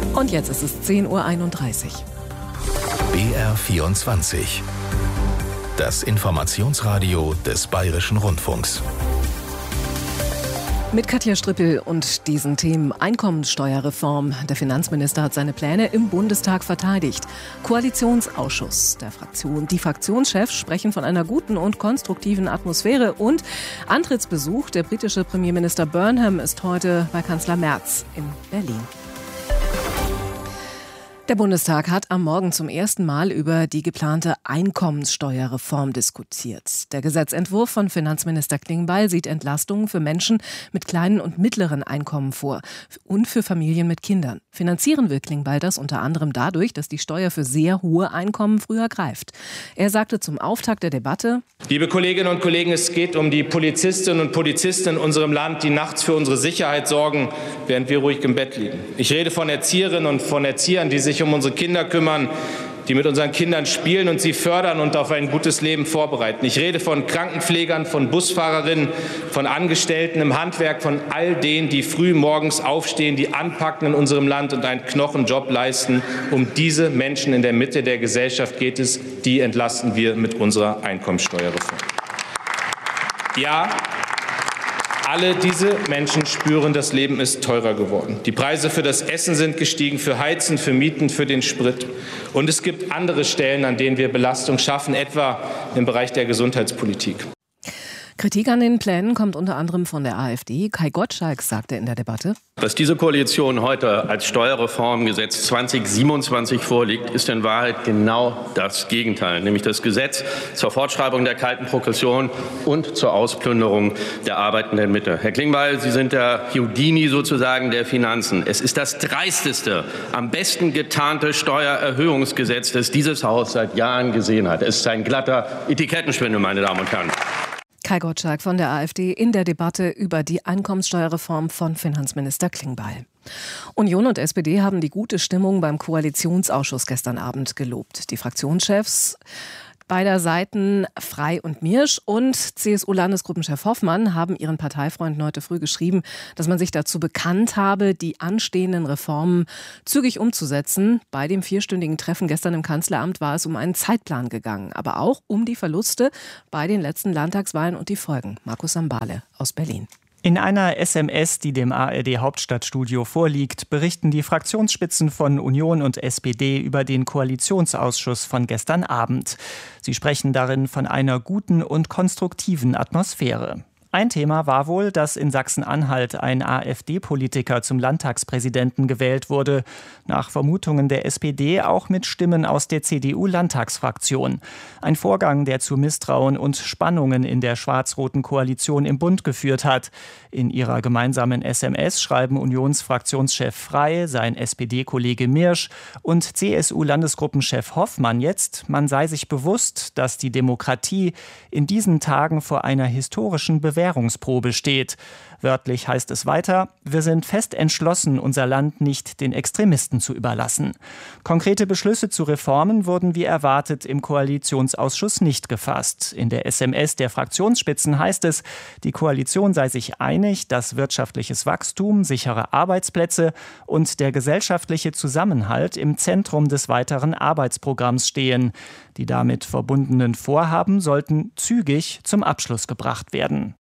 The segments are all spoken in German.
Und jetzt ist es 10:31 Uhr. BR24. Das Informationsradio des Bayerischen Rundfunks. Mit Katja Strippel und diesen Themen: Einkommensteuerreform. Der Finanzminister hat seine Pläne im Bundestag verteidigt. Koalitionsausschuss der Fraktion. Die Fraktionschefs sprechen von einer guten und konstruktiven Atmosphäre. Und Antrittsbesuch. Der britische Premierminister Burnham ist heute bei Kanzler Merz in Berlin. Der Bundestag hat am Morgen zum ersten Mal über die geplante Einkommenssteuerreform diskutiert. Der Gesetzentwurf von Finanzminister Klingbeil sieht Entlastungen für Menschen mit kleinen und mittleren Einkommen vor und für Familien mit Kindern. Finanzieren will Klingbeil das unter anderem dadurch, dass die Steuer für sehr hohe Einkommen früher greift. Er sagte zum Auftakt der Debatte: Liebe Kolleginnen und Kollegen, es geht um die Polizistinnen und Polizisten in unserem Land, die nachts für unsere Sicherheit sorgen, während wir ruhig im Bett liegen. Ich rede von Erzieherinnen und von Erziehern, die sich um unsere Kinder kümmern, die mit unseren Kindern spielen und sie fördern und auf ein gutes Leben vorbereiten. Ich rede von Krankenpflegern, von Busfahrerinnen, von Angestellten im Handwerk, von all denen, die früh morgens aufstehen, die anpacken in unserem Land und einen Knochenjob leisten. Um diese Menschen in der Mitte der Gesellschaft geht es. Die entlasten wir mit unserer Einkommensteuerreform. Ja, alle diese Menschen spüren, das Leben ist teurer geworden. Die Preise für das Essen sind gestiegen, für Heizen, für Mieten, für den Sprit. Und es gibt andere Stellen, an denen wir Belastung schaffen, etwa im Bereich der Gesundheitspolitik. Kritik an den Plänen kommt unter anderem von der AfD. Kai Gottschalk sagte in der Debatte: Was diese Koalition heute als Steuerreformgesetz 2027 vorliegt, ist in Wahrheit genau das Gegenteil, nämlich das Gesetz zur Fortschreibung der kalten Progression und zur Ausplünderung der arbeitenden Mitte. Herr Klingbeil, Sie sind der Houdini sozusagen der Finanzen. Es ist das dreisteste, am besten getarnte Steuererhöhungsgesetz, das dieses Haus seit Jahren gesehen hat. Es ist ein glatter Etikettenschwindel, meine Damen und Herren. Kai Gottschalk von der AfD in der Debatte über die Einkommenssteuerreform von Finanzminister Klingbeil. Union und SPD haben die gute Stimmung beim Koalitionsausschuss gestern Abend gelobt. Die Fraktionschefs beider Seiten, Frey und Miersch, und CSU-Landesgruppenchef Hoffmann haben ihren Parteifreunden heute früh geschrieben, dass man sich dazu bekannt habe, die anstehenden Reformen zügig umzusetzen. Bei dem 4-stündigen Treffen gestern im Kanzleramt war es um einen Zeitplan gegangen, aber auch um die Verluste bei den letzten Landtagswahlen und die Folgen. Markus Sambale aus Berlin. In einer SMS, die dem ARD-Hauptstadtstudio vorliegt, berichten die Fraktionsspitzen von Union und SPD über den Koalitionsausschuss von gestern Abend. Sie sprechen darin von einer guten und konstruktiven Atmosphäre. Ein Thema war wohl, dass in Sachsen-Anhalt ein AfD-Politiker zum Landtagspräsidenten gewählt wurde. Nach Vermutungen der SPD auch mit Stimmen aus der CDU-Landtagsfraktion. Ein Vorgang, der zu Misstrauen und Spannungen in der schwarz-roten Koalition im Bund geführt hat. In ihrer gemeinsamen SMS schreiben Unionsfraktionschef Frey, sein SPD-Kollege Miersch und CSU-Landesgruppenchef Hoffmann jetzt, man sei sich bewusst, dass die Demokratie in diesen Tagen vor einer historischen Bewährungsprobe steht. Wörtlich heißt es weiter: Wir sind fest entschlossen, unser Land nicht den Extremisten zu überlassen. Konkrete Beschlüsse zu Reformen wurden wie erwartet im Koalitionsausschuss nicht gefasst. In der SMS der Fraktionsspitzen heißt es, die Koalition sei sich einig, dass wirtschaftliches Wachstum, sichere Arbeitsplätze und der gesellschaftliche Zusammenhalt im Zentrum des weiteren Arbeitsprogramms stehen. Die damit verbundenen Vorhaben sollten zügig zum Abschluss gebracht werden.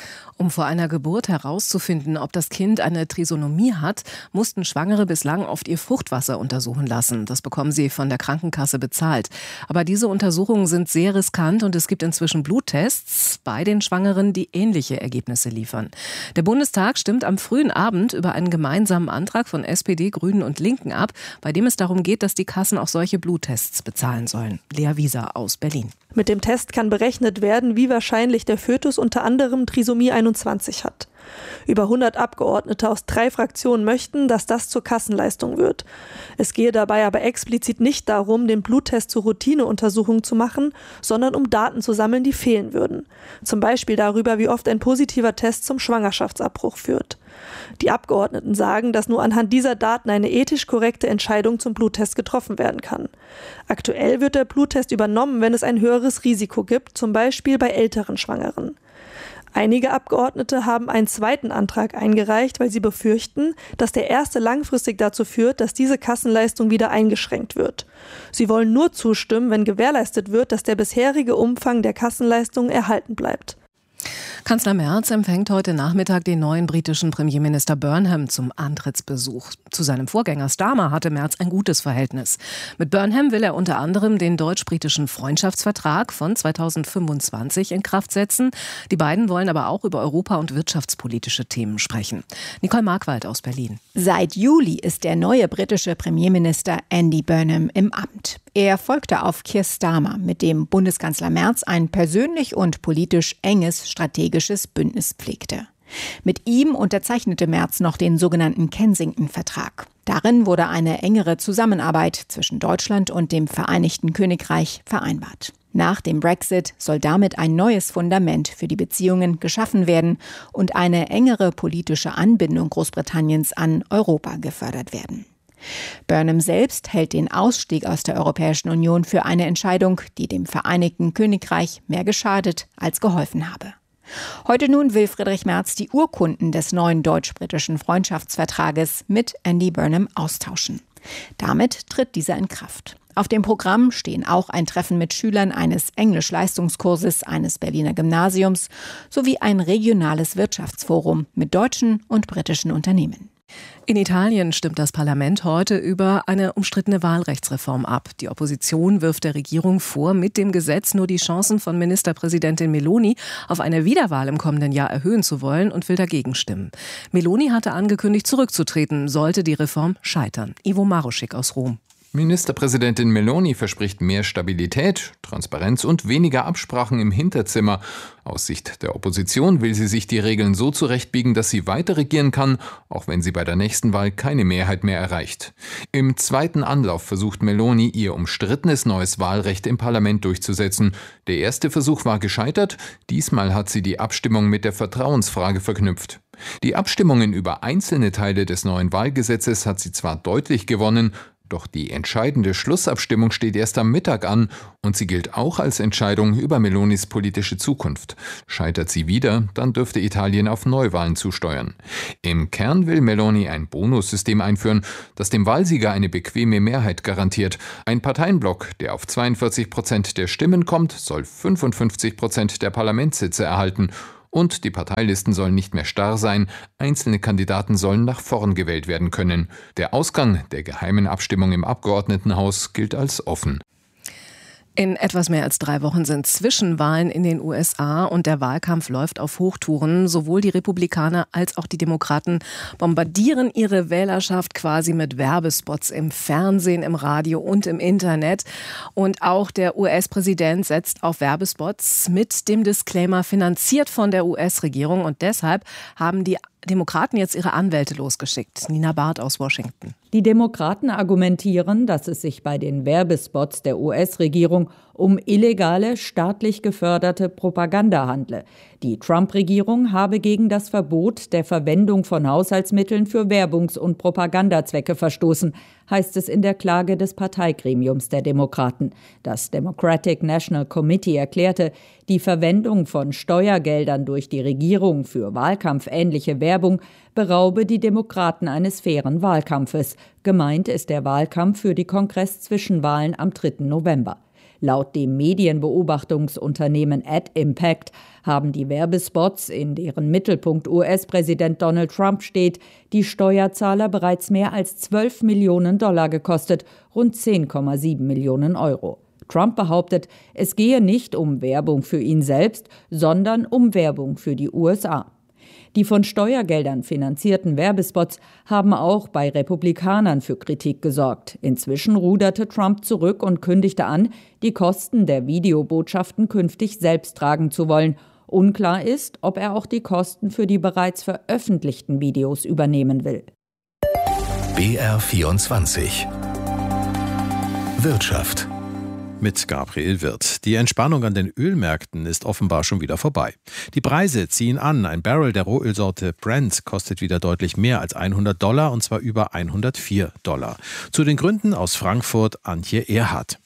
Um vor einer Geburt herauszufinden, ob das Kind eine Trisonomie hat, mussten Schwangere bislang oft ihr Fruchtwasser untersuchen lassen. Das bekommen sie von der Krankenkasse bezahlt. Aber diese Untersuchungen sind sehr riskant und es gibt inzwischen Bluttests bei den Schwangeren, die ähnliche Ergebnisse liefern. Der Bundestag stimmt am frühen Abend über einen gemeinsamen Antrag von SPD, Grünen und Linken ab, bei dem es darum geht, dass die Kassen auch solche Bluttests bezahlen sollen. Lea Wieser aus Berlin. Mit dem Test kann berechnet werden, wie wahrscheinlich der Fötus unter anderem Trisomie 21 hat. Über 100 Abgeordnete aus 3 Fraktionen möchten, dass das zur Kassenleistung wird. Es gehe dabei aber explizit nicht darum, den Bluttest zur Routineuntersuchung zu machen, sondern um Daten zu sammeln, die fehlen würden. Zum Beispiel darüber, wie oft ein positiver Test zum Schwangerschaftsabbruch führt. Die Abgeordneten sagen, dass nur anhand dieser Daten eine ethisch korrekte Entscheidung zum Bluttest getroffen werden kann. Aktuell wird der Bluttest übernommen, wenn es ein höheres Risiko gibt, zum Beispiel bei älteren Schwangeren. Einige Abgeordnete haben einen zweiten Antrag eingereicht, weil sie befürchten, dass der erste langfristig dazu führt, dass diese Kassenleistung wieder eingeschränkt wird. Sie wollen nur zustimmen, wenn gewährleistet wird, dass der bisherige Umfang der Kassenleistung erhalten bleibt. Kanzler Merz empfängt heute Nachmittag den neuen britischen Premierminister Burnham zum Antrittsbesuch. Zu seinem Vorgänger Starmer hatte Merz ein gutes Verhältnis. Mit Burnham will er unter anderem den deutsch-britischen Freundschaftsvertrag von 2025 in Kraft setzen. Die beiden wollen aber auch über Europa- und wirtschaftspolitische Themen sprechen. Nicole Markwald aus Berlin. Seit Juli ist der neue britische Premierminister Andy Burnham im Amt. Er folgte auf Keir Starmer, mit dem Bundeskanzler Merz ein persönlich und politisch enges strategisches Bündnis pflegte. Mit ihm unterzeichnete Merz noch den sogenannten Kensington-Vertrag. Darin wurde eine engere Zusammenarbeit zwischen Deutschland und dem Vereinigten Königreich vereinbart. Nach dem Brexit soll damit ein neues Fundament für die Beziehungen geschaffen werden und eine engere politische Anbindung Großbritanniens an Europa gefördert werden. Burnham selbst hält den Ausstieg aus der Europäischen Union für eine Entscheidung, die dem Vereinigten Königreich mehr geschadet als geholfen habe. Heute nun will Friedrich Merz die Urkunden des neuen deutsch-britischen Freundschaftsvertrages mit Andy Burnham austauschen. Damit tritt dieser in Kraft. Auf dem Programm stehen auch ein Treffen mit Schülern eines Englisch-Leistungskurses eines Berliner Gymnasiums sowie ein regionales Wirtschaftsforum mit deutschen und britischen Unternehmen. In Italien stimmt das Parlament heute über eine umstrittene Wahlrechtsreform ab. Die Opposition wirft der Regierung vor, mit dem Gesetz nur die Chancen von Ministerpräsidentin Meloni auf eine Wiederwahl im kommenden Jahr erhöhen zu wollen und will dagegen stimmen. Meloni hatte angekündigt, zurückzutreten, sollte die Reform scheitern. Ivo Maruschik aus Rom. Ministerpräsidentin Meloni verspricht mehr Stabilität, Transparenz und weniger Absprachen im Hinterzimmer. Aus Sicht der Opposition will sie sich die Regeln so zurechtbiegen, dass sie weiter regieren kann, auch wenn sie bei der nächsten Wahl keine Mehrheit mehr erreicht. Im zweiten Anlauf versucht Meloni, ihr umstrittenes neues Wahlrecht im Parlament durchzusetzen. Der erste Versuch war gescheitert, diesmal hat sie die Abstimmung mit der Vertrauensfrage verknüpft. Die Abstimmungen über einzelne Teile des neuen Wahlgesetzes hat sie zwar deutlich gewonnen, doch die entscheidende Schlussabstimmung steht erst am Mittag an und sie gilt auch als Entscheidung über Melonis politische Zukunft. Scheitert sie wieder, dann dürfte Italien auf Neuwahlen zusteuern. Im Kern will Meloni ein Bonussystem einführen, das dem Wahlsieger eine bequeme Mehrheit garantiert. Ein Parteienblock, der auf 42% der Stimmen kommt, soll 55% der Parlamentssitze erhalten. Und die Parteilisten sollen nicht mehr starr sein, einzelne Kandidaten sollen nach vorn gewählt werden können. Der Ausgang der geheimen Abstimmung im Abgeordnetenhaus gilt als offen. In etwas mehr als 3 Wochen sind Zwischenwahlen in den USA und der Wahlkampf läuft auf Hochtouren. Sowohl die Republikaner als auch die Demokraten bombardieren ihre Wählerschaft quasi mit Werbespots im Fernsehen, im Radio und im Internet. Und auch der US-Präsident setzt auf Werbespots mit dem Disclaimer finanziert von der US-Regierung. Und deshalb haben die Demokraten jetzt ihre Anwälte losgeschickt. Nina Barth aus Washington. Die Demokraten argumentieren, dass es sich bei den Werbespots der US-Regierung um illegale, staatlich geförderte Propaganda handle. Die Trump-Regierung habe gegen das Verbot der Verwendung von Haushaltsmitteln für Werbungs- und Propagandazwecke verstoßen, heißt es in der Klage des Parteigremiums der Demokraten. Das Democratic National Committee erklärte, die Verwendung von Steuergeldern durch die Regierung für wahlkampfähnliche Werbung beraube die Demokraten eines fairen Wahlkampfes. Gemeint ist der Wahlkampf für die Kongress-Zwischenwahlen am 3. November. Laut dem Medienbeobachtungsunternehmen AdImpact haben die Werbespots, in deren Mittelpunkt US-Präsident Donald Trump steht, die Steuerzahler bereits mehr als $12 Millionen gekostet, rund 10,7 Millionen Euro. Trump behauptet, es gehe nicht um Werbung für ihn selbst, sondern um Werbung für die USA. Die von Steuergeldern finanzierten Werbespots haben auch bei Republikanern für Kritik gesorgt. Inzwischen ruderte Trump zurück und kündigte an, die Kosten der Videobotschaften künftig selbst tragen zu wollen. Unklar ist, ob er auch die Kosten für die bereits veröffentlichten Videos übernehmen will. BR24 Wirtschaft mit Gabriel Wirth. Die Entspannung an den Ölmärkten ist offenbar schon wieder vorbei. Die Preise ziehen an. Ein Barrel der Rohölsorte Brent kostet wieder deutlich mehr als $100 und zwar über $104. Zu den Gründen aus Frankfurt Antje Erhardt.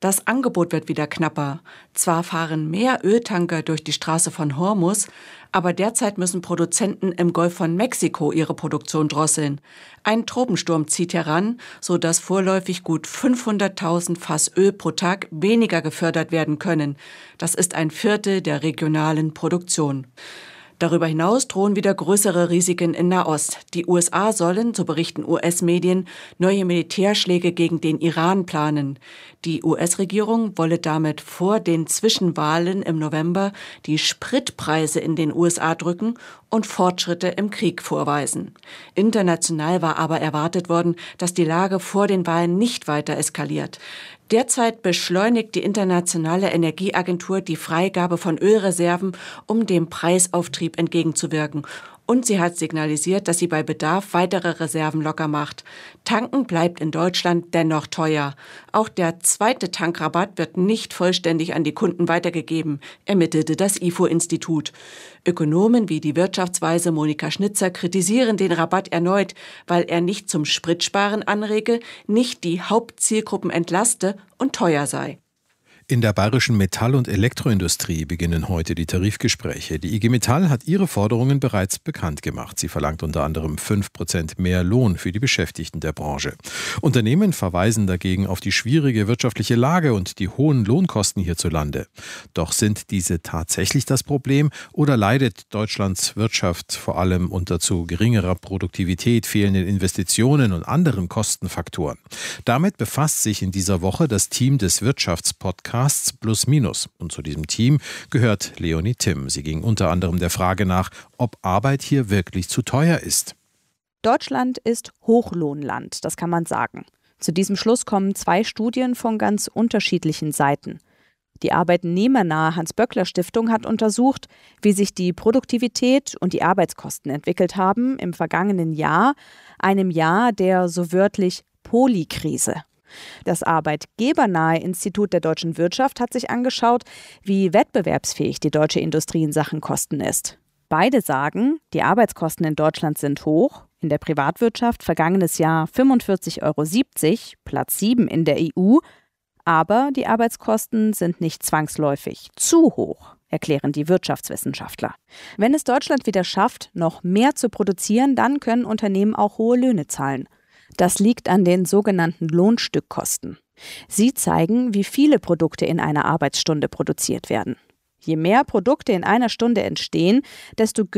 Das Angebot wird wieder knapper. Zwar fahren mehr Öltanker durch die Straße von Hormuz, aber derzeit müssen Produzenten im Golf von Mexiko ihre Produktion drosseln. Ein Tropensturm zieht heran, sodass vorläufig gut 500.000 Fass Öl pro Tag weniger gefördert werden können. Das ist 1/4 der regionalen Produktion. Darüber hinaus drohen wieder größere Risiken in Nahost. Die USA sollen, so berichten US-Medien, neue Militärschläge gegen den Iran planen. Die US-Regierung wolle damit vor den Zwischenwahlen im November die Spritpreise in den USA drücken und Fortschritte im Krieg vorweisen. International war aber erwartet worden, dass die Lage vor den Wahlen nicht weiter eskaliert. Derzeit beschleunigt die Internationale Energieagentur die Freigabe von Ölreserven, um dem Preisauftrieb entgegenzuwirken. Und sie hat signalisiert, dass sie bei Bedarf weitere Reserven locker macht. Tanken bleibt in Deutschland dennoch teuer. Auch der zweite Tankrabatt wird nicht vollständig an die Kunden weitergegeben, ermittelte das IFO-Institut. Ökonomen wie die Wirtschaftsweise Monika Schnitzer kritisieren den Rabatt erneut, weil er nicht zum Spritsparen anrege, nicht die Hauptzielgruppen entlaste und teuer sei. In der bayerischen Metall- und Elektroindustrie beginnen heute die Tarifgespräche. Die IG Metall hat ihre Forderungen bereits bekannt gemacht. Sie verlangt unter anderem 5% mehr Lohn für die Beschäftigten der Branche. Unternehmen verweisen dagegen auf die schwierige wirtschaftliche Lage und die hohen Lohnkosten hierzulande. Doch sind diese tatsächlich das Problem oder leidet Deutschlands Wirtschaft vor allem unter zu geringerer Produktivität, fehlenden Investitionen und anderen Kostenfaktoren? Damit befasst sich in dieser Woche das Team des Wirtschaftspodcasts Plus Minus. Und zu diesem Team gehört Leonie Timm. Sie ging unter anderem der Frage nach, ob Arbeit hier wirklich zu teuer ist. Deutschland ist Hochlohnland, das kann man sagen. Zu diesem Schluss kommen 2 Studien von ganz unterschiedlichen Seiten. Die arbeitnehmernahe Hans-Böckler-Stiftung hat untersucht, wie sich die Produktivität und die Arbeitskosten entwickelt haben im vergangenen Jahr, einem Jahr der so wörtlich Polykrise. Das arbeitgebernahe Institut der deutschen Wirtschaft hat sich angeschaut, wie wettbewerbsfähig die deutsche Industrie in Sachen Kosten ist. Beide sagen, die Arbeitskosten in Deutschland sind hoch. In der Privatwirtschaft vergangenes Jahr 45,70 €, Platz 7 in der EU. Aber die Arbeitskosten sind nicht zwangsläufig zu hoch, erklären die Wirtschaftswissenschaftler. Wenn es Deutschland wieder schafft, noch mehr zu produzieren, dann können Unternehmen auch hohe Löhne zahlen. Das liegt an den sogenannten Lohnstückkosten. Sie zeigen, wie viele Produkte in einer Arbeitsstunde produziert werden. Je mehr Produkte in einer Stunde entstehen, desto